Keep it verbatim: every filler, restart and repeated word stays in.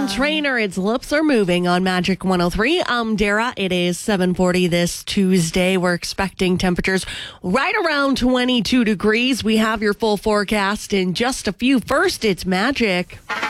Megan Trainor. Its lips are moving on Magic one oh three. I'm Dara. It is seven forty this Tuesday. We're expecting temperatures right around twenty-two degrees. We have your full forecast in just a few. First, it's Magic.